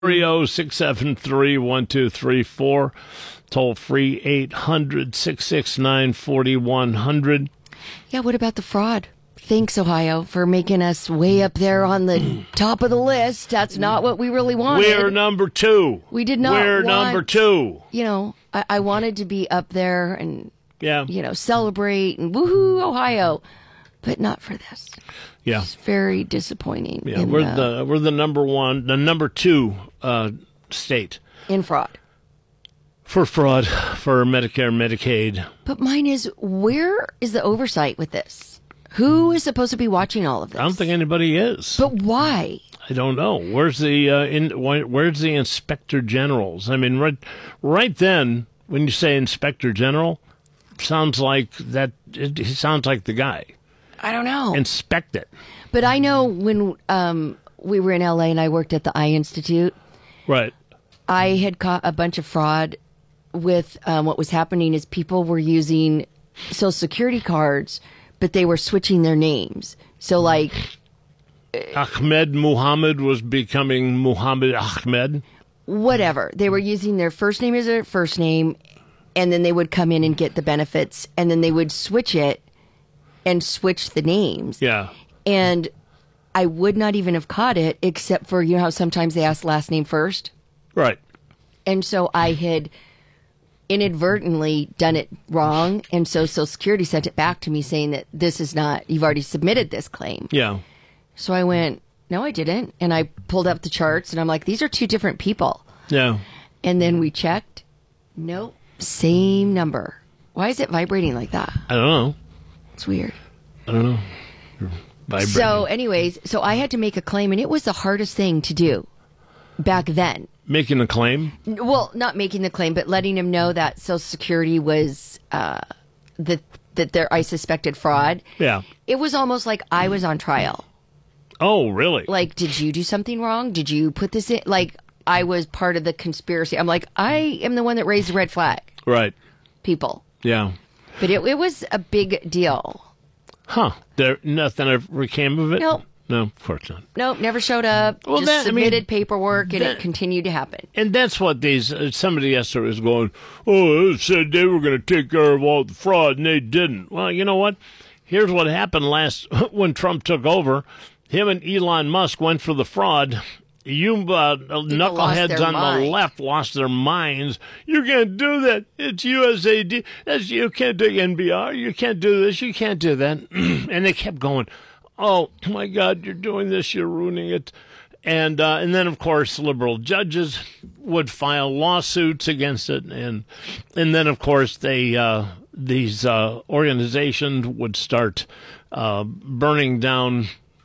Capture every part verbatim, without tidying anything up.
three oh six seven three one two three four. Toll free eight hundred six six nine four one zero zero. Yeah, what about the fraud? Thanks, Ohio, for making us way up there on the top of the list. That's not what we really wanted. We're number two. We did not We're want, number two. You know, I, I wanted to be up there and, yeah, you know, celebrate and woohoo, Ohio, but not for this. Yeah, it's very disappointing. Yeah, we're the, the we're the number one, the number two uh, state in fraud. For fraud, for Medicare, Medicaid. But mine is, where is the oversight with this? Who is supposed to be watching all of this? I don't think anybody is. But why? I don't know. Where's the uh, in? Where's the inspector generals? I mean, right, right then when you say inspector general, sounds like that. It, he sounds like the guy. I don't know. Inspect it. But I know when um, we were in L A and I worked at the Eye Institute. Right. I had caught a bunch of fraud with um, what was happening is people were using Social Security cards, but they were switching their names. So like Ahmed Muhammad was becoming Muhammad Ahmed. Whatever. They were using their first name as their first name, and then they would come in and get the benefits, and then they would switch it and switch the names. Yeah. And I would not even have caught it, except for, you know how sometimes they ask last name first? Right. And so I had inadvertently done it wrong, and so Social Security sent it back to me saying that this is not, you've already submitted this claim. Yeah. So I went, no, I didn't. And I pulled up the charts, and I'm like, these are two different people. Yeah. And then we checked. Nope. Same number. Why is it vibrating like that? I don't know. It's weird. I don't know. Vibrating. So anyways, so I had to make a claim, and it was the hardest thing to do back then. Making a claim? Well, not making the claim, but letting him know that Social Security was, uh, that, that there, I suspected fraud. Yeah. It was almost like I was on trial. Oh, really? Like, did you do something wrong? Did you put this in? Like, I was part of the conspiracy. I'm like, I am the one that raised the red flag. Right. People. Yeah. But it, it was a big deal. Huh. There, nothing ever came of it? Nope. No, of course not. Nope, never showed up. Well, just that, submitted I mean, paperwork, and that, it continued to happen. And that's what these, uh, somebody yesterday was going, oh, they said they were going to take care of all the fraud, and they didn't. Well, you know what? Here's what happened last, when Trump took over. Him and Elon Musk went for the fraud. You uh, knuckleheads on mind. the left lost their minds. You can't do that. It's U S A D. That's, you can't do N B R. You can't do this. You can't do that. And they kept going, oh, my God, you're doing this. You're ruining it. And uh, and then, of course, liberal judges would file lawsuits against it. And and then, of course, they uh, these uh, organizations would start uh, burning down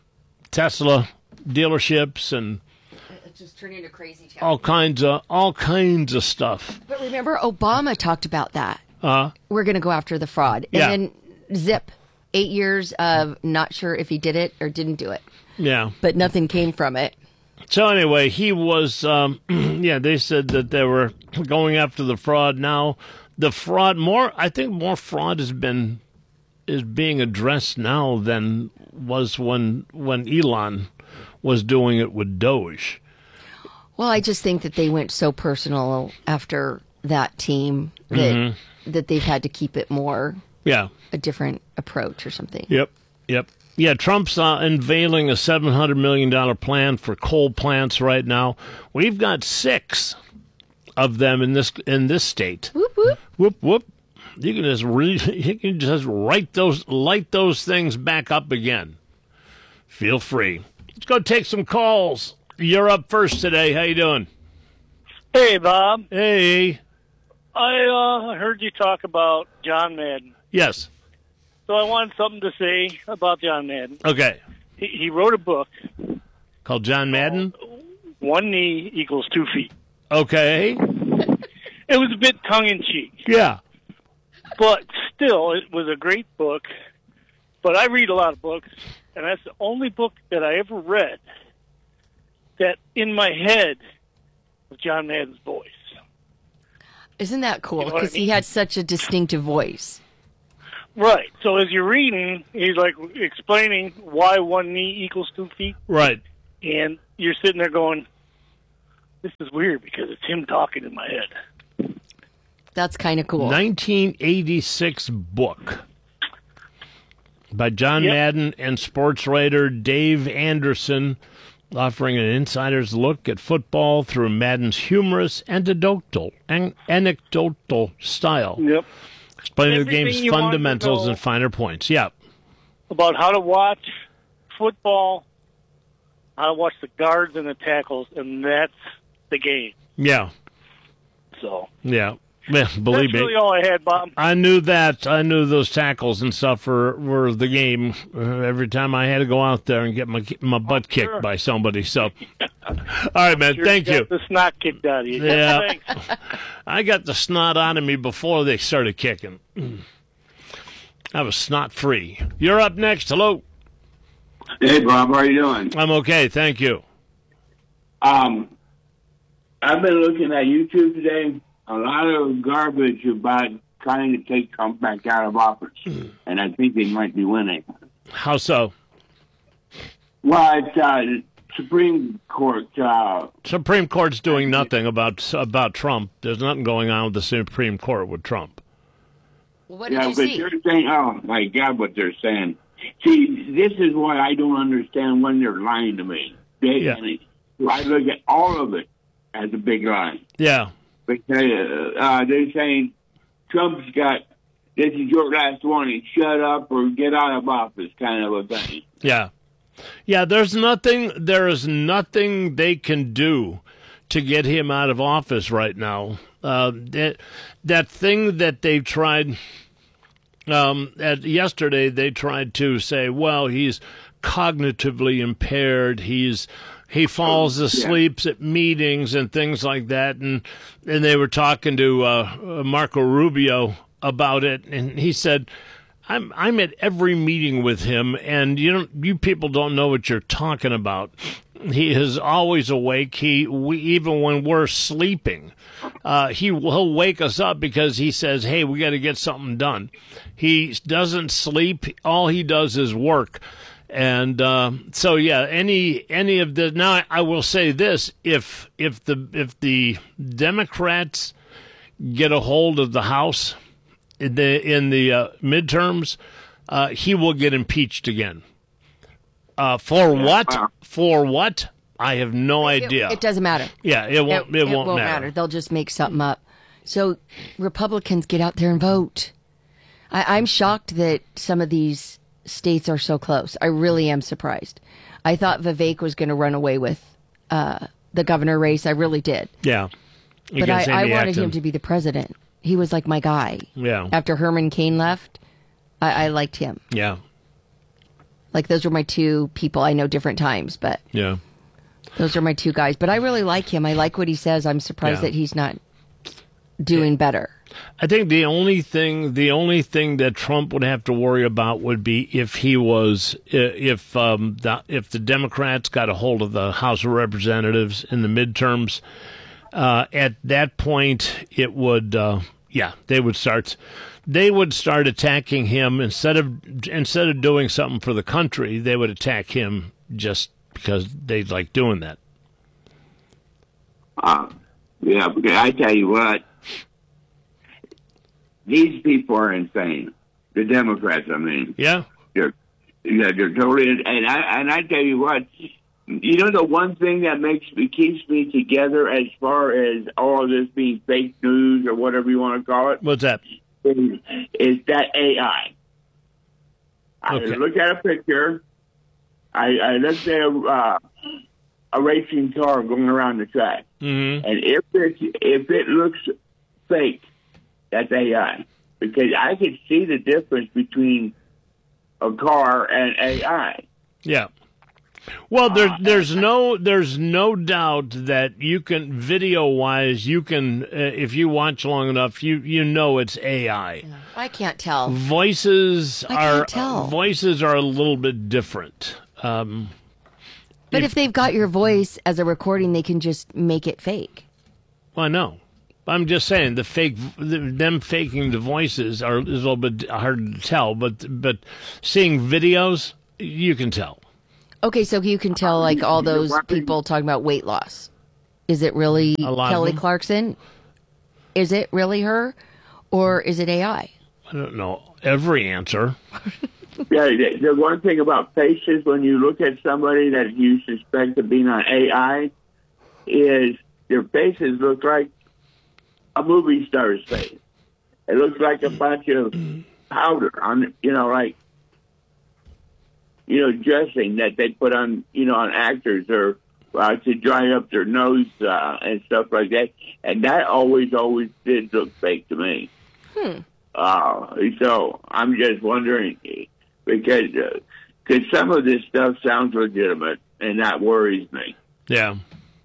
Tesla dealerships and just turn into crazy town. All kinds of all kinds of stuff. But remember, Obama talked about that. Uh, We're going to go after the fraud. And yeah. then zip, eight years of not sure if he did it or didn't do it. Yeah. But nothing came from it. So anyway, he was, um, yeah, they said that they were going after the fraud. Now, the fraud, more, I think more fraud has been, is being addressed now than was when, when Elon was doing it with Doge. Well, I just think that they went so personal after that team that mm-hmm. that they've had to keep it more yeah a different approach or something. Yep, yep. Yeah, Trump's uh, unveiling a seven hundred million dollars plan for coal plants right now. We've got six of them in this in this state. Whoop, whoop. Whoop, whoop. You can just re- you can just write those light those things back up again. Feel free. Let's go take some calls. You're up first today. How you doing? Hey, Bob. Hey. I uh, heard you talk about John Madden. Yes. So I wanted something to say about John Madden. Okay. He, he wrote a book. Called John Madden? One knee equals two feet. Okay. It was a bit tongue-in-cheek. Yeah. But still, it was a great book. But I read a lot of books, and that's the only book that I ever read that in my head was John Madden's voice. Isn't that cool? Because You know what I mean? he had such a distinctive voice. Right. So as you're reading, he's like explaining why one knee equals two feet. Right. And you're sitting there going, this is weird because it's him talking in my head. That's kind of cool. nineteen eighty-six book by John Yep. Madden and sports writer Dave Anderson, offering an insider's look at football through Madden's humorous anecdotal, an- anecdotal style, Yep. explaining the Everything game's you want to fundamentals know. and finer points. Yeah, About how to watch football, how to watch the guards and the tackles, and that's the game. yeah, So yeah. Yeah, believe that's me. really all I had, Bob. I knew that. I knew those tackles and stuff were, were the game. Uh, every time I had to go out there and get my my butt kicked sure. by somebody. So, all right, man. Sure Thank you. got the snot kicked out of you. Yeah. Thanks. I got the snot out of me before they started kicking. I was snot free. You're up next. Hello. Hey, Bob, how are you doing? I'm okay. Thank you. Um, I've been looking at YouTube today. A lot of garbage about trying to take Trump back out of office, and I think they might be winning. How so? Well, it's uh, Supreme Court. Uh, Supreme Court's doing nothing about about Trump. There's nothing going on with the Supreme Court with Trump. Well, what did yeah, you but see? they're saying, oh my God, what they're saying. See, this is what I don't understand when they're lying to me. They, Yeah. and I look at all of it as a big lie. Yeah. Because uh, they're saying Trump's got, this is your last warning, shut up or get out of office kind of a thing. Yeah. Yeah, there's nothing there is nothing they can do to get him out of office right now. Uh, that that thing that they tried um, at yesterday, they tried to say, well, he's cognitively impaired. He's he falls asleep at meetings and things like that. And and they were talking to uh, Marco Rubio about it, and he said, I'm I'm at every meeting with him, and you don't you people don't know what you're talking about. He is always awake. He we, even when we're sleeping, uh, he will wake us up because he says, "Hey, we got to get something done." He doesn't sleep. All he does is work, and uh, so yeah. Any any of the now, I will say this: if if the if the Democrats get a hold of the House in the in the uh, midterms, uh, he will get impeached again. Uh, for what? For what? I have no It- idea. It, doesn't matter. yeah, it won't. It, won't, matter. They'll just make something up. So Republicans, get out there and vote. I, I'm shocked that some of these states are so close. I really am surprised. I thought Vivek was going to run away with uh, the governor race. I really did. Yeah, But I, Against I Amy wanted Acton. him to be the president. He was like my guy. Yeah, After Herman Cain left, I, I liked him. yeah, Like those were my two people. I know different times, but yeah. those are my two guys. But I really like him. I like what he says. I'm surprised Yeah. that he's not doing better. I think the only thing, the only thing that Trump would have to worry about would be if he was, if um, the, if the Democrats got a hold of the House of Representatives in the midterms. Uh, at that point, it would, uh, yeah, they would start, they would start attacking him instead of instead of doing something for the country. They would attack him just because they like doing that. Uh, yeah, because I tell you what, these people are insane. The Democrats, I mean. Yeah, They're, yeah, they're totally, and I, and I tell you what, you know the one thing that makes me, keeps me together as far as all of this being fake news or whatever you want to call it, what's that? is, is that A I. I Okay. look at a picture, I, I look at a, uh, a racing car going around the track, Mm-hmm. and if it, if it looks fake, that's A I. Because I can see the difference between a car and A I. Yeah. Well, there, there's no, there's no doubt that you can, video wise, you can, uh, if you watch long enough, you you know it's A I. I can't tell. Voices I can't are tell. voices are a little bit different. Um, But if- if they've got your voice as a recording, they can just make it fake. well, I know. I'm just saying the fake, the, them faking the voices are is a little bit hard to tell. But but seeing videos, you can tell. Okay, so you can tell like all those people talking about weight loss. Is it really A lot of Kelly them. Clarkson? Is it really her? Or is it A I? I don't know every answer. Yeah, the, the one thing about faces, when you look at somebody that you suspect of being on A I, is their faces look like a movie star's face. It looks like a bunch of powder on, you know, like, you know, dressing that they put on, you know, on actors or uh, to dry up their nose uh, and stuff like that. And that always, always did look fake to me. Hmm. Uh, so I'm just wondering, because uh, 'cause some of this stuff sounds legitimate, and that worries me. Yeah.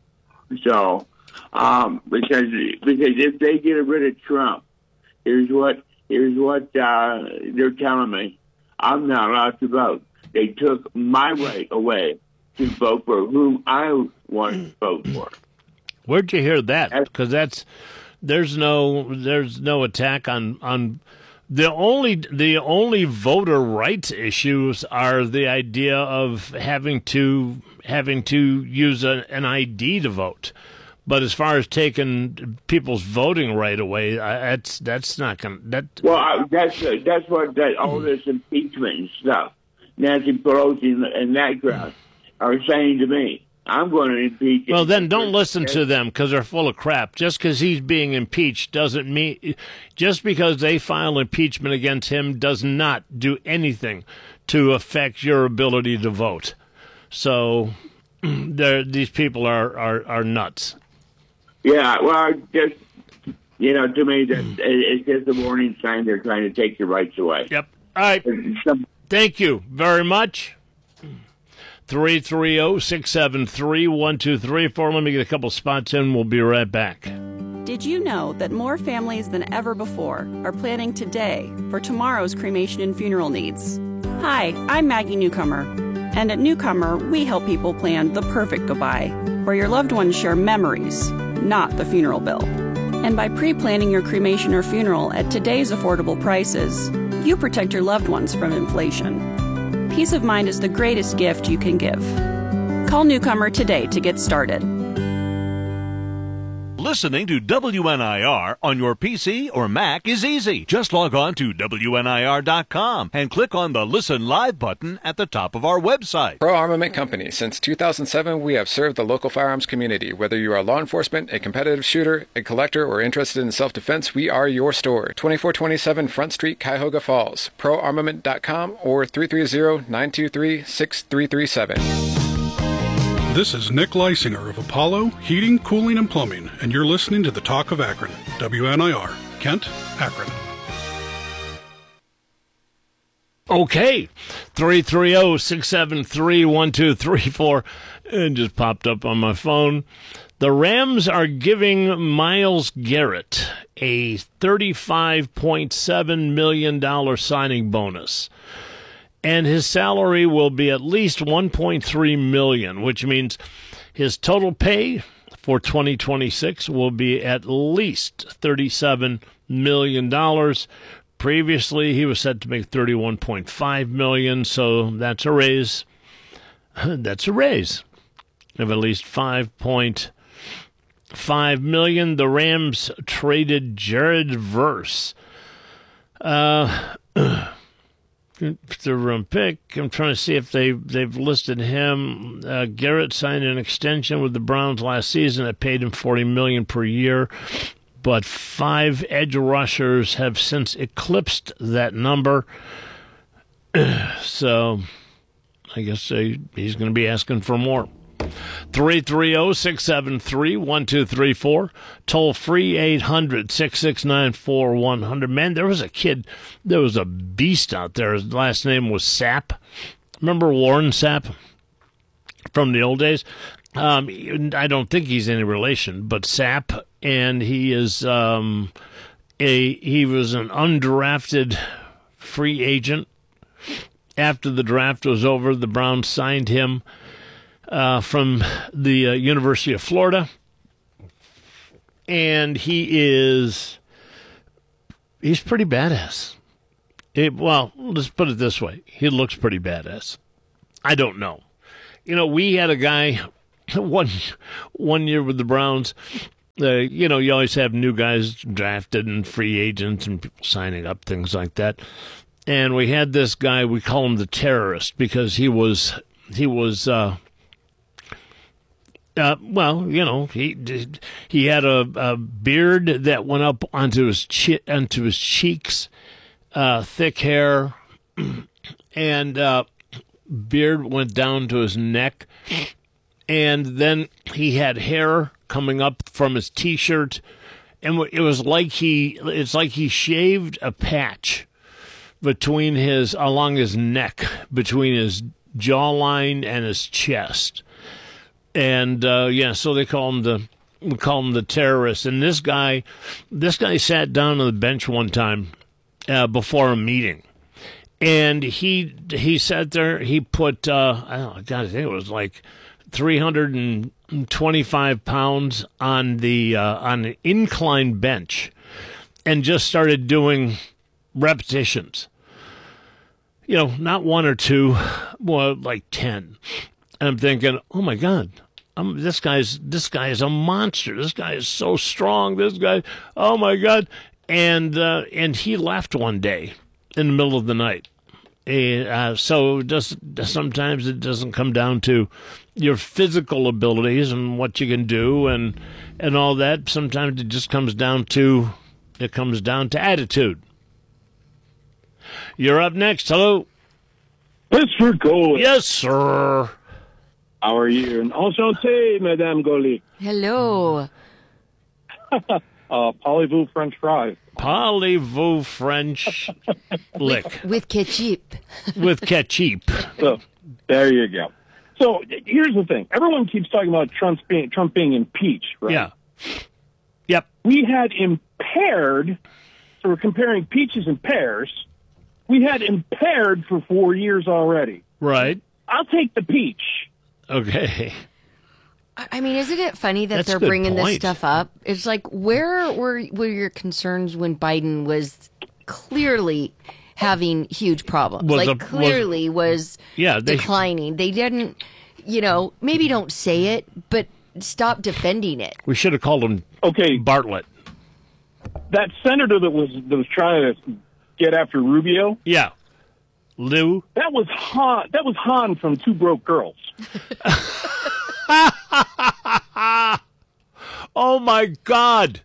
So, um, because because if they get rid of Trump, here's what here's what uh, they're telling me: I'm not allowed to vote. They took my right away to vote for whom I want to vote for. Where'd you hear that? Because that's there's no there's no attack on on the only the only voter rights issues are the idea of having to having to use a, an I D to vote. But as far as taking people's voting right away, I, that's that's not going to that. Well, I, that's uh, that's what that all this impeachment and stuff. Nancy Pelosi and, and that crowd are saying to me, I'm going to impeach him. Well, then don't listen to them because they're full of crap. Just because he's being impeached doesn't mean, just because they file impeachment against him does not do anything to affect your ability to vote. So these people are, are, are nuts. Yeah, well, just, you know, to me, that it's just a warning sign they're trying to take your rights away. Yep. All right. Some, Thank you very much. three three zero, six seven three, one two three four. Let me get a couple spots in. We'll be right back. Did you know that more families than ever before are planning today for tomorrow's cremation and funeral needs? Hi, I'm Maggie Newcomer. And at Newcomer, we help people plan the perfect goodbye, where your loved ones share memories, not the funeral bill. And by pre-planning your cremation or funeral at today's affordable prices, you protect your loved ones from inflation. Peace of mind is the greatest gift you can give. Call Newcomer today to get started. Listening to W N I R on your P C or Mac is easy. Just log on to W N I R dot com and click on the Listen Live button at the top of our website. Pro Armament Company. Since two thousand seven, we have served the local firearms community. Whether you are law enforcement, a competitive shooter, a collector, or interested in self-defense, we are your store. twenty-four twenty-seven Front Street, Cuyahoga Falls. Pro Armament dot com or three three zero, nine two three, six three three seven. This is Nick Leisinger of Apollo Heating, Cooling, and Plumbing, and you're listening to the Talk of Akron, W N I R, Kent, Akron. Okay, three three zero, six seven three, one two three four. It just popped up on my phone. The Rams are giving Myles Garrett a thirty-five point seven million dollars signing bonus. And his salary will be at least one point three million dollars, which means his total pay for twenty twenty-six will be at least thirty-seven million dollars. Previously, he was set to make thirty-one point five million dollars, so that's a raise. That's a raise of at least five point five million dollars. The Rams traded Jared Verse. Uh... The room pick. I'm trying to see if they they've listed him. Uh, Garrett signed an extension with the Browns last season that paid him forty million dollars per year, but five edge rushers have since eclipsed that number. So, I guess they, he's going to be asking for more. three three zero, six seven three, one two three four. Toll free eight hundred, six six nine, four one zero zero. Man, there was a kid, there was a beast out there. His last name was Sapp. Remember Warren Sapp from the old days? Um, I don't think he's any relation, but Sapp, and he is um, a he was an undrafted free agent. After the draft was over, the Browns signed him Uh, from the uh, University of Florida, and he is he's pretty badass. It, well, let's put it this way. He looks pretty badass. I don't know. You know, we had a guy one one year with the Browns, uh, you know, you always have new guys drafted and free agents and people signing up, things like that. And we had this guy, we call him the terrorist because he was he was. Uh, Uh, well, you know, he he had a, a beard that went up onto his chi- onto his cheeks, uh, thick hair, and uh, beard went down to his neck, and then he had hair coming up from his T-shirt, and it was like he it's like he shaved a patch between his along his neck, between his jawline and his chest. And uh, yeah, so they call him the we call him the terrorist. And this guy, this guy sat down on the bench one time uh, before a meeting, and he he sat there. He put uh, I don't know, God, I think it was like three hundred and twenty-five pounds on the uh, on the incline bench, and just started doing repetitions. You know, not one or two, well, like ten. And I'm thinking, oh my God, I'm, this guy's this guy is a monster. This guy is so strong. This guy, oh my God, and uh, and he left one day in the middle of the night. And, uh, so just sometimes it doesn't come down to your physical abilities and what you can do and and all that. Sometimes it just comes down to it comes down to attitude. You're up next. Hello, Mister Goli. Yes, sir. How are you? And enchanté, Madame Goli. Hello. uh, Parlez-vous French fries? Parlez-vous French lick. With, with ketchup. With ketchup. So, there you go. So, here's the thing. Everyone keeps talking about Trump being, Trump being impeached, right? Yeah. Yep. We had impaired, so we're comparing peaches and pears. We had impaired for four years already. Right. I'll take the peach. Okay. I mean, isn't it funny that That's a they're good bringing this point. stuff up? It's like, where were were your concerns when Biden was clearly having huge problems? Was like, a- was- clearly was, Yeah, they- declining. They didn't, you know, maybe don't say it, but stop defending it. We should have called him Okay, Bartlett. that senator that was that was trying to get after Rubio, Yeah. Lou. that was Han. That was Han from Two Broke Girls. Oh, my God.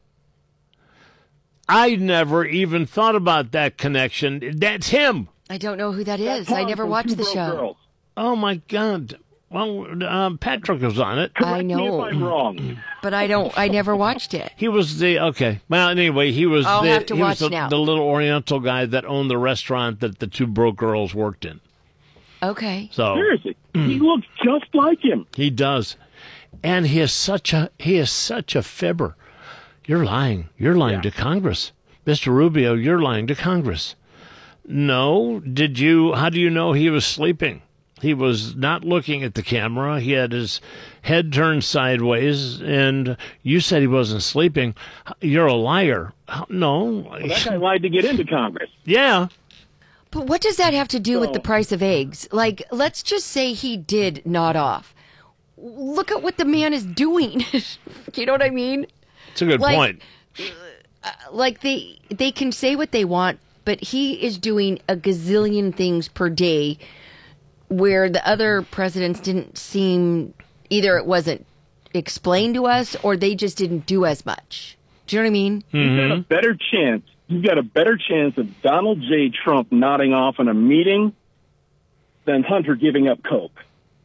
I never even thought about that connection. That's him. I don't know who that is. That's I Han never from watched Two the Broke show. Girls. Oh, my God. Well, um, Patrick was on it. I Correct me know. if I'm wrong. But I don't. I never watched it. He was the, okay. Well, anyway, he was, I'll the, have to he was watch the, now. the little Oriental guy that owned the restaurant that the two broke girls worked in. Okay. So Seriously, he looks just like him. he does. And he is such a he is such a fibber. You're lying. You're lying to Congress. Mister Rubio, you're lying to Congress. No, did you how do you know he was sleeping? He was not looking at the camera. He had his head turned sideways, and you said he wasn't sleeping. You're a liar. No. Well, that guy lied to get into Congress. Yeah. But what does that have to do with So- the price of eggs? Like, let's just say he did nod off. Look at what the man is doing. You know what I mean? It's a good Like- point. Like, they they can say what they want, but he is doing a gazillion things per day where the other presidents didn't seem, either it wasn't explained to us or they just didn't do as much. Do you know what I mean? You've got a better chance. You've got a better chance of Donald J. Trump nodding off in a meeting than Hunter giving up coke.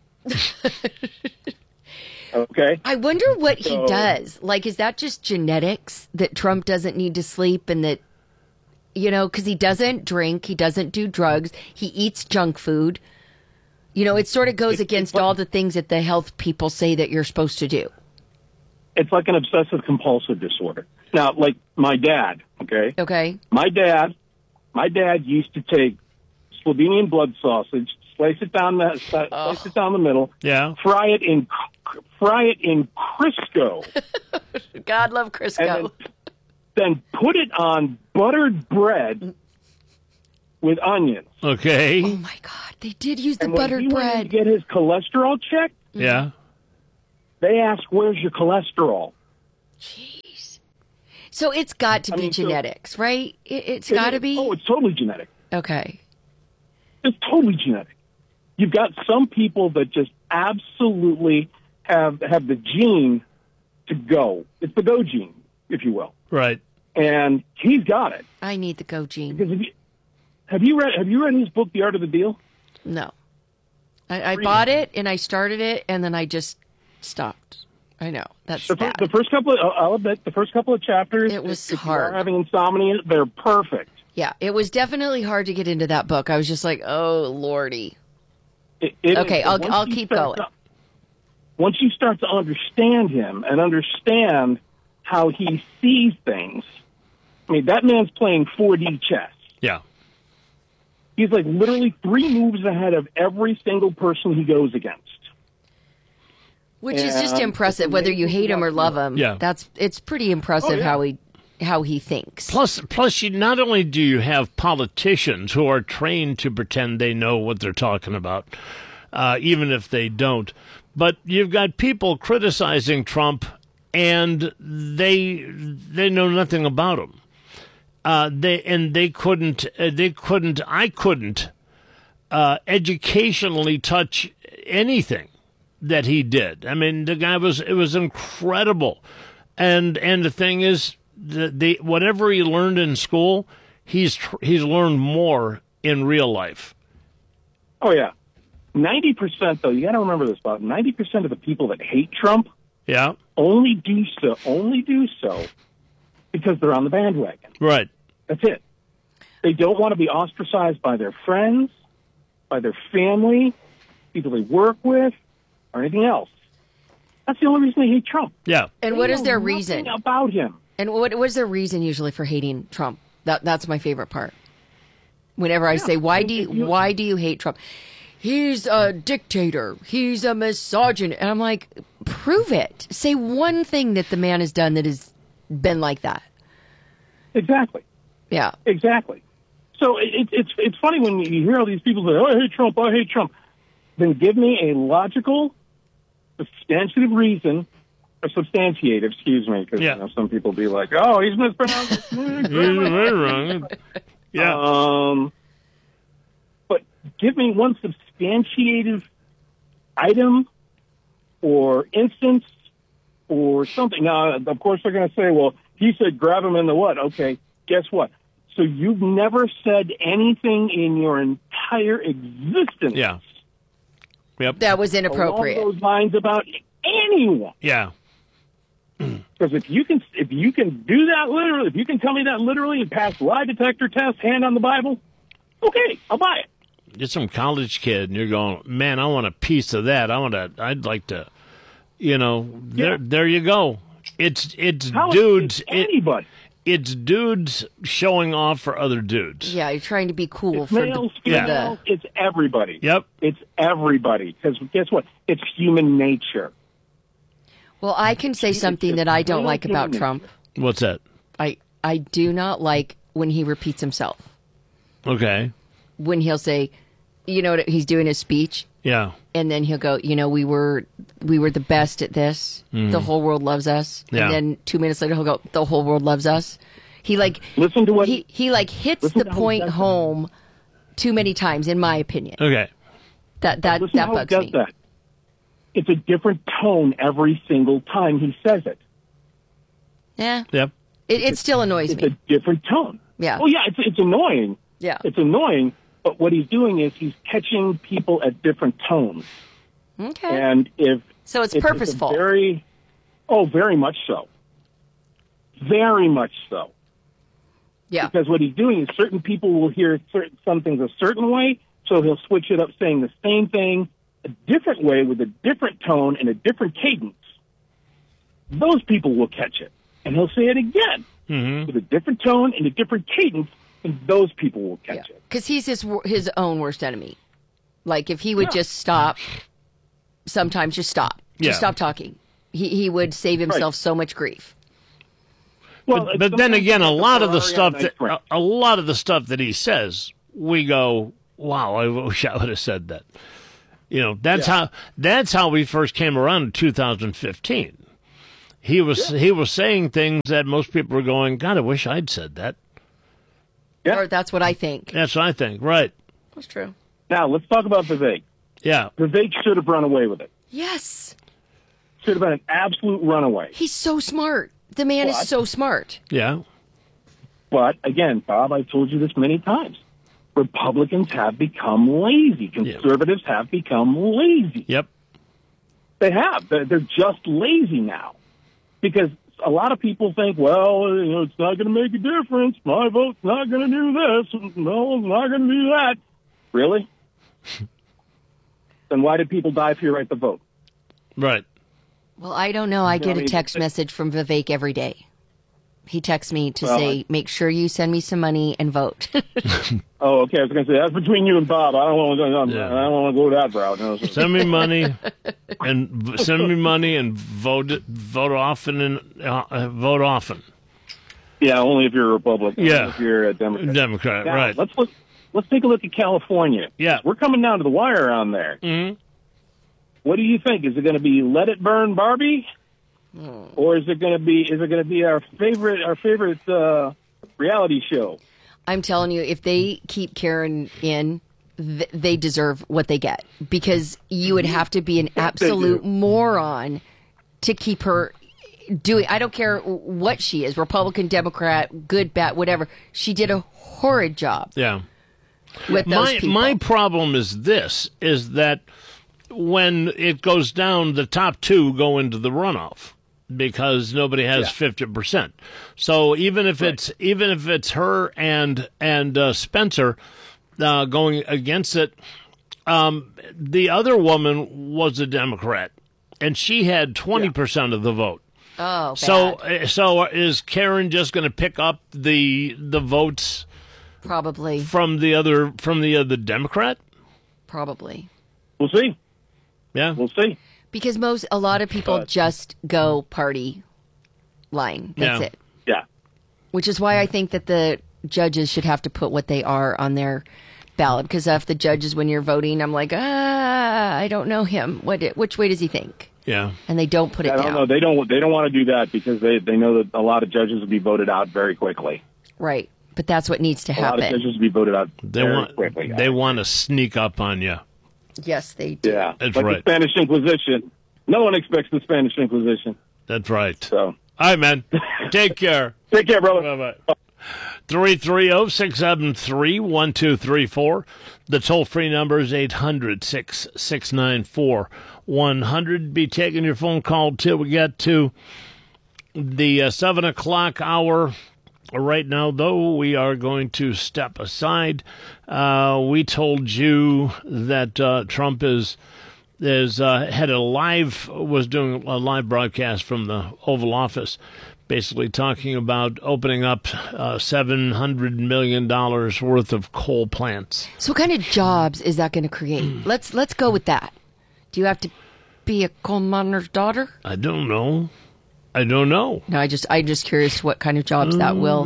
Okay? I wonder what he So- does. Like, is that just genetics that Trump doesn't need to sleep and that, you know, because he doesn't drink, he doesn't do drugs, he eats junk food. You know, it sort of goes against all the things that the health people say that you're supposed to do. It's like an obsessive compulsive disorder. Now, like my dad, okay? Okay. My dad, my dad used to take Slovenian blood sausage, slice it down the slice it down the middle, Yeah. fry it in fry it in Crisco, God love and Crisco. then, then put it on buttered bread with onions. Okay. Oh my God, they did use the And when buttered he went in to bread. get his cholesterol checked, Yeah. they ask, where's your cholesterol? Jeez. So it's got to I be mean, so- genetics, right? It, it's It got to is- be? Oh, it's totally genetic. Okay. It's totally genetic. You've got some people that just absolutely have have the gene to go. It's the go gene, if you will. Right. And he's got it. I need the go gene. Because if you, have you read have you read his book, The Art of the Deal? No. I, I bought it, and I started it, and then I just stopped. I know. That's The, fir- bad. the first couple, of, I'll I'll admit, the first couple of chapters. It was if, hard. If you are having insomnia, they're perfect. Yeah, it was definitely hard to get into that book. I was just like, oh, Lordy. It, it Okay, is- I'll- once I'll you keep start going. to- once you start to understand him and understand how he sees things, I mean, that man's playing four D chess. Yeah. He's like literally three moves ahead of every single person he goes against. Which is just And impressive, it's whether you amazing hate him or what- love him. Yeah. That's it's pretty impressive Oh, yeah. how he how he thinks. Plus, plus, you not only do you have politicians who are trained to pretend they know what they're talking about, uh, even if they don't, but you've got people criticizing Trump, and they they know nothing about him. Uh, they and they couldn't. Uh, they couldn't. I couldn't uh, educationally touch anything that he did. I mean, the guy was. It was incredible, and and the thing is, the, the whatever he learned in school, he's tr- he's learned more in real life. Oh, yeah. ninety percent, though, you got to remember this, Bob. ninety percent of the people that hate Trump Yeah. only do so, only do so because they're on the bandwagon. Right. That's it. They don't want to be ostracized by their friends, by their family, people they work with, or anything else. That's the only reason they hate Trump. Yeah. And They what is know their nothing reason? about him? And what was their reason usually for hating Trump? That that's my favorite part. Whenever I say, why do you, why do you hate Trump? He's a dictator. He's a misogynist. And I'm like, prove it. Say one thing that the man has done that has been like that. Exactly. Yeah. Exactly. So it, it, it's it's funny when you hear all these people say, "Oh, I hate Trump. I hate Trump." Then give me a logical, substantive reason, or substantiated, excuse me, because Yeah. you know, some people be like, "Oh, he's mispronounced." Very wrong. Yeah. Um, but give me one substantiated item or instance or something. Now, of course, they're going to say, well, he said grab him in the what? Okay, guess what? So you've never said anything in your entire existence Yeah. Yep. That was along inappropriate. those lines about anyone. Yeah. Because if you can, if you can do that literally, if you can tell me that literally and pass lie detector test, hand on the Bible, okay, I'll buy it. You're some college kid, and you're going, man, I want a piece of that. I want to. I'd like to. You know, there, Yeah. there you go. It's it's How dudes. is It, anybody? it's dudes showing off for other dudes. Yeah, you're trying to be cool It's for males, the, Yeah. for the females, it's everybody. Yep. It's everybody. Because guess what? It's human nature. Well, I can say something that I don't like about Trump. What's that? I I do not like when he repeats himself. Okay. When he'll say, you know, what he's doing his speech, Yeah. and then he'll go, you know, we were we were the best at this. The whole world loves us. Yeah. And then two minutes later, he'll go, the whole world loves us. He like Listen to what he he like hits listen the to how he point does that. home too many times, in my opinion. Okay. That that Listen that how he bugs does me. that. It's a different tone every single time he says it. Yeah, Yep. it, it still annoys It's me. a different tone. Yeah. Oh yeah, it's it's annoying. Yeah. It's annoying. But what he's doing is he's catching people at different tones. Okay. And if So it's a purposeful. very, oh, very much so. Very much so. Yeah. Because what he's doing is certain people will hear certain, some things a certain way, so he'll switch it up, saying the same thing a different way with a different tone and a different cadence. Those people will catch it, and he'll say it again Mm-hmm. with a different tone and a different cadence, and those people will catch it. Because he's his wor- his own worst enemy. Like if he would Yeah. just stop, sometimes just stop, just Yeah. stop talking. He he would save himself so much grief. Well, But, but then sometimes again, a it's lot of the Ferrari stuff on that ice rink. a, a lot of the stuff that he says, we go, wow, I wish I would have said that. You know, that's Yeah. how that's how we first came around in two thousand fifteen. He was Yeah. he was saying things that most people were going, God, I wish I'd said that. Yeah. Or that's what I think. That's what I think, right? That's true. Now, let's talk about Vivek. Yeah, Vivek should have run away with it. Yes. Should have been an absolute runaway. He's so smart. The man What? is so smart. yeah, But again, Bob, I've told you this many times. Republicans have become lazy. Conservatives have become lazy. yep, They have. They're, they're just lazy now. Because a lot of people think, well, you know, it's not going to make a difference. My vote's not going to do this. No, it's not going to do that. Really? Then why did people die for you right to vote? right. Well, I don't know. I get I a mean, text it- message from Vivek every day. He texts me to Well, say, I- make sure you send me some money and vote. Oh, okay. I was going to say, that's between you and Bob. I don't want to, Yeah. I don't want to go that route. No, so- Send me money and v- send me money and vote it, vote often and uh, vote often. Yeah, only if you're a Republican. Yeah. If you're a Democrat. Democrat, Now, right? Let's look. Let's take a look at California. Yeah. We're coming down to the wire around there. Mhm. What do you think? Is it going to be Let It Burn Barbie, or is it going to be is it going to be our favorite our favorite uh, reality show? I'm telling you, if they keep Karen in, th- they deserve what they get. Because you would have to be an absolute moron to keep her doing. I don't care what she is, Republican, Democrat, good, bad, whatever. She did a horrid job Yeah. with those My people. my problem is this: is that when it goes down, the top two go into the runoff because nobody has fifty percent. So even if it's even if it's her and and uh, Spencer uh, going against it, um, the other woman was a Democrat, and she had twenty percent of the vote. oh, bad. So uh, so is Karen just going to pick up the the votes probably, from the other from the other Democrat? probably. We'll see. Yeah. We'll see. Because most, a lot of people But- just go party line. That's Yeah. it. Yeah. Which is why I think that the judges should have to put what they are on their ballot. Because if the judges, when you're voting, I'm like, ah, I don't know him. What? Which way does he think? Yeah. And they don't put it I don't down. know. They don't. They don't want to do that because they they know that a lot of judges will be voted out very quickly. Right. But that's what needs to A lot of happen. judges will be voted out They very want quickly. they want to sneak up on you. Yes, they do. Yeah, That's like right. the Spanish Inquisition. No one expects the Spanish Inquisition. That's right. So All right, man. Take care. take care, brother. Bye bye. three three zero, six seven three, one two three four. The toll free number is eight hundred, six six nine four, one hundred. Be taking your phone call till we get to the uh, seven o'clock hour. Right now, though, we are going to step aside. Uh, we told you that uh, Trump is is uh, had a live was doing a live broadcast from the Oval Office, basically talking about opening up uh, seven hundred million dollars worth of coal plants. So what kind of jobs is that going to create? let's let's go with that. Do you have to be a coal miner's daughter? I don't know. I don't know. No, I just I'm just curious what kind of jobs that will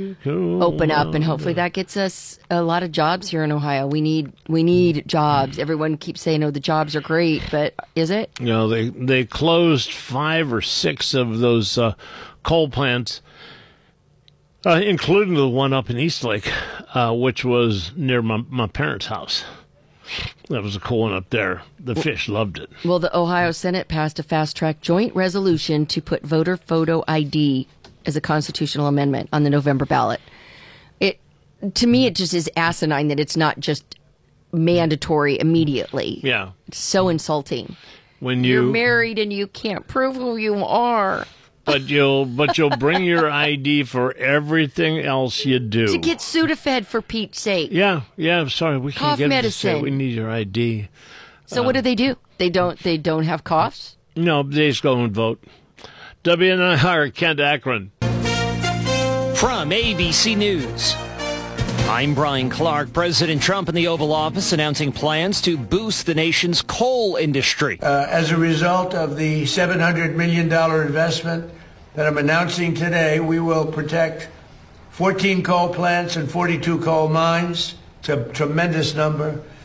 open up, and hopefully that gets us a lot of jobs here in Ohio. We need we need jobs. Everyone keeps saying, "Oh, the jobs are great," but is it? You know, they they closed five or six of those uh, coal plants, uh, including the one up in Eastlake, uh, which was near my, my parents' house. That was a cool one up there. The fish loved it. Well, the Ohio Senate passed a fast-track joint resolution to put voter photo I D as a constitutional amendment on the November ballot. It, to me, it just is asinine that it's not just mandatory immediately. Yeah. It's so insulting. When You're you married and you can't prove who you are. but you'll but you'll bring your I D for everything else you do. To get Sudafed, for Pete's sake. yeah, yeah, sorry, we Cough can't get it to say medicine. we need your I D. So what do they do? They don't. They don't have coughs. No, they just go and vote. W N I R, Kent Akron. From A B C News, I'm Brian Clark. President Trump in the Oval Office announcing plans to boost the nation's coal industry. Uh, as a result of the seven hundred million dollars investment that I'm announcing today, we will protect fourteen coal plants and forty-two coal mines. It's a tremendous number.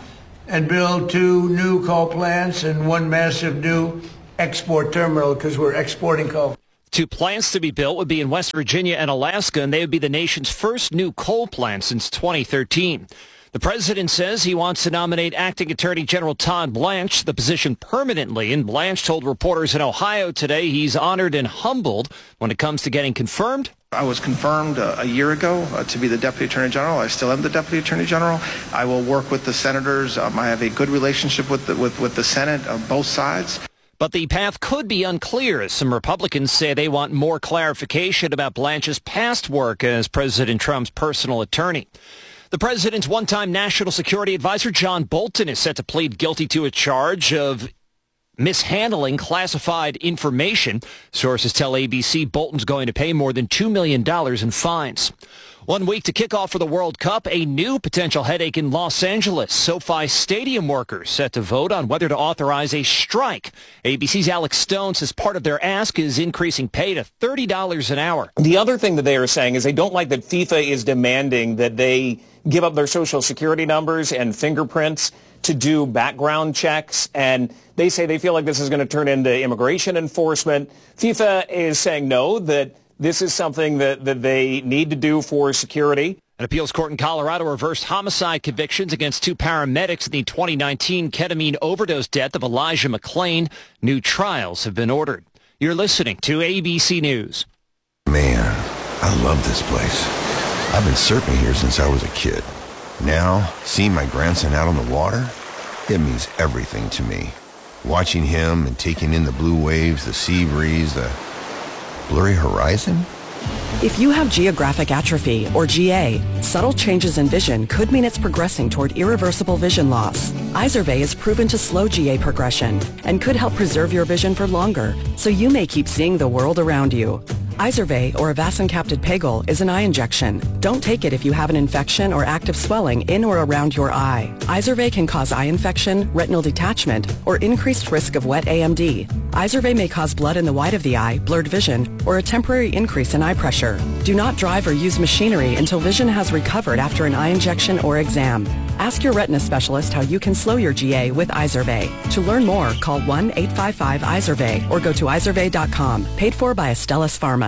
and build two new coal plants and one massive new export terminal because we're exporting coal. Two plants to be built would be in West Virginia and Alaska, and they would be the nation's first new coal plant since twenty thirteen. The president says he wants to nominate Acting Attorney General Todd Blanche to the position permanently, and Blanche told reporters in Ohio today he's honored and humbled when it comes to getting confirmed. I was confirmed uh, a year ago uh, to be the Deputy Attorney General. I still am the Deputy Attorney General. I will work with the senators. Um, I have a good relationship with the, with, with the Senate on both sides. But the path could be unclear, as some Republicans say they want more clarification about Blanche's past work as President Trump's personal attorney. The president's one-time national security advisor, John Bolton, is set to plead guilty to a charge of mishandling classified information. Sources tell A B C Bolton's going to pay more than two million dollars in fines. One week to kick off for the World Cup, a new potential headache in Los Angeles. SoFi Stadium workers set to vote on whether to authorize a strike. A B C's Alex Stone says part of their ask is increasing pay to thirty dollars an hour. The other thing that they are saying is they don't like that FIFA is demanding that they give up their social security numbers and fingerprints to do background checks, and they say they feel like this is going to turn into immigration enforcement. FIFA is saying no, that this is something that, that they need to do for security. An appeals court in Colorado reversed homicide convictions against two paramedics in the twenty nineteen ketamine overdose death of Elijah McClain. New trials have been ordered. You're listening to A B C News. Man, I love this place. I've been surfing here since I was a kid. Now, seeing my grandson out on the water, it means everything to me. Watching him and taking in the blue waves, the sea breeze, the blurry horizon. If you have geographic atrophy, or G A, subtle changes in vision could mean it's progressing toward irreversible vision loss. Izervay is proven to slow G A progression and could help preserve your vision for longer, so you may keep seeing the world around you. Izervay, or avacincaptad pegol, is an eye injection. Don't take it if you have an infection or active swelling in or around your eye. Izervay can cause eye infection, retinal detachment, or increased risk of wet A M D. Izervay may cause blood in the white of the eye, blurred vision, or a temporary increase in eye pressure. Do not drive or use machinery until vision has recovered after an eye injection or exam. Ask your retina specialist how you can slow your G A with Izervay. To learn more, call one eight five five Izervay or go to izervay dot com. Paid for by Astellas Pharma.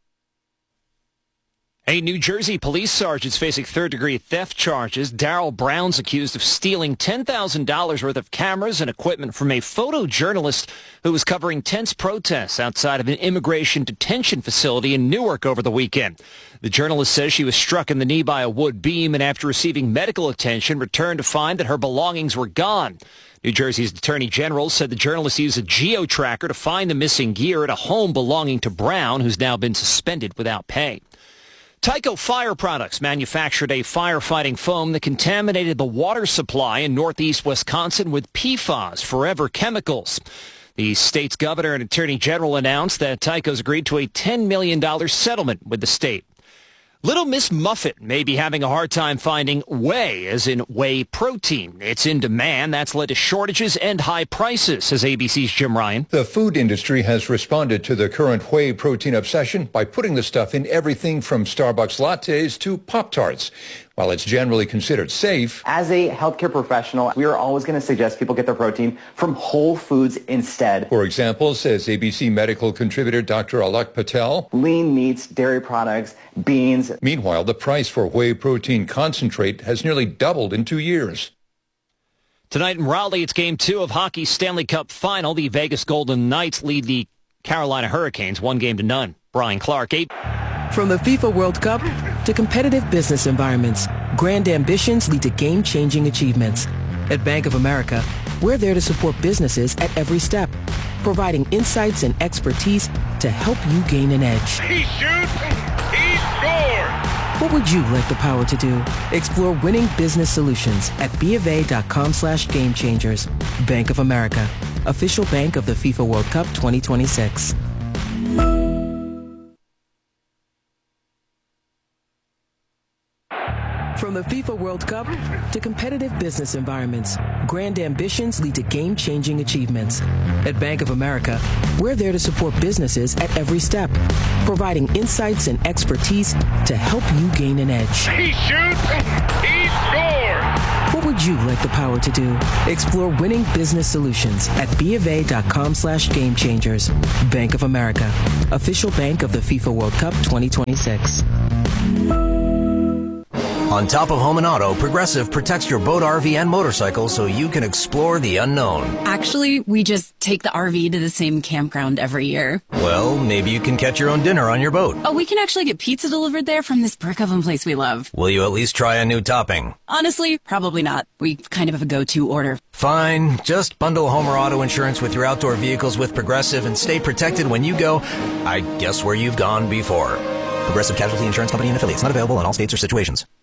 A New Jersey police sergeant is facing third-degree theft charges. Darrell Brown's accused of stealing ten thousand dollars worth of cameras and equipment from a photojournalist who was covering tense protests outside of an immigration detention facility in Newark over the weekend. The journalist says she was struck in the knee by a wood beam and after receiving medical attention returned to find that her belongings were gone. New Jersey's Attorney General said the journalist used a geo-tracker to find the missing gear at a home belonging to Brown, who's now been suspended without pay. Tyco Fire Products manufactured a firefighting foam that contaminated the water supply in northeast Wisconsin with P FAS, forever chemicals. The state's governor and attorney general announced that Tyco's agreed to a ten million dollars settlement with the state. Little Miss Muffet may be having a hard time finding whey, as in whey protein. It's in demand. That's led to shortages and high prices, says A B C's Jim Ryan. The food industry has responded to the current whey protein obsession by putting the stuff in everything from Starbucks lattes to Pop-Tarts. While it's generally considered safe, as a healthcare professional, we are always going to suggest people get their protein from whole foods instead. For example, says A B C medical contributor Doctor Alok Patel, lean meats, dairy products, beans. Meanwhile, the price for whey protein concentrate has nearly doubled in two years. Tonight in Raleigh, it's game two of hockey's Stanley Cup final. The Vegas Golden Knights lead the Carolina Hurricanes one game to none. Brian Clark, eight. From the FIFA World Cup to competitive business environments, grand ambitions lead to game-changing achievements. At Bank of America, we're there to support businesses at every step, providing insights and expertise to help you gain an edge. He shoots, he scores! What would you like the power to do? Explore winning business solutions at bofa.com slash game changers. Bank of America, official bank of the FIFA World Cup twenty twenty-six. From the FIFA World Cup to competitive business environments, grand ambitions lead to game-changing achievements. At Bank of America, we're there to support businesses at every step, providing insights and expertise to help you gain an edge. He shoots, he scores! What What would you like the power to do? Explore winning business solutions at bofa.com slash game changers. Bank of America, official bank of the FIFA World Cup twenty twenty-six. On top of home and auto, Progressive protects your boat, R V, and motorcycle so you can explore the unknown. Actually, we just take the R V to the same campground every year. Well, maybe you can catch your own dinner on your boat. Oh, we can actually get pizza delivered there from this brick oven place we love. Will you at least try a new topping? Honestly, probably not. We kind of have a go-to order. Fine. Just bundle home or auto insurance with your outdoor vehicles with Progressive and stay protected when you go, I guess, where you've gone before. Progressive Casualty Insurance Company and Affiliates. Not available in all states or situations.